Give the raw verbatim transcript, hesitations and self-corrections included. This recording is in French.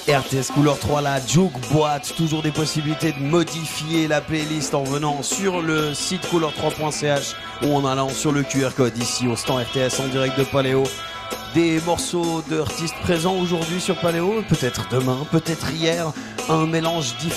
R T S Couleur trois, la Juke Boîte, toujours des possibilités de modifier la playlist en venant sur le site couleur trois point c h ou en allant sur le Q R code ici au stand R T S en direct de Paléo. Des morceaux d'artistes présents aujourd'hui sur Paléo, peut-être demain, peut-être hier, un mélange différent.